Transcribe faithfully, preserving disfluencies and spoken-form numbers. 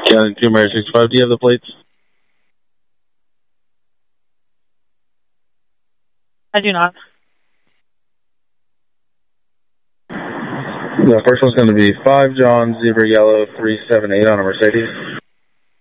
County two, Mary six five, do you have the plates? I do not. The first one's going to be five John Zebra Yellow three seven eight on a Mercedes.